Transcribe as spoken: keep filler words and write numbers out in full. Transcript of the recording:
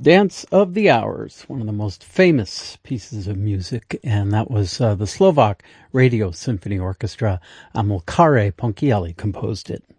Dance of the Hours, one of the most famous pieces of music, and that was uh, the Slovak Radio Symphony Orchestra. Amilcare Ponchielli composed it.